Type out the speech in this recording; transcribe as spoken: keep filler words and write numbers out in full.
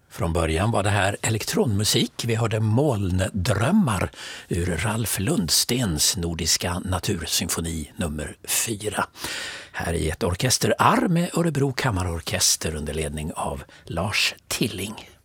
Från början var det här elektronmusik. Vi hörde Molndrömmar ur Ralf Lundstens Nordiska natursymfoni nummer fyra. Här i ett orkesterarr med Örebro kammarorkester under ledning av Lars Tilling.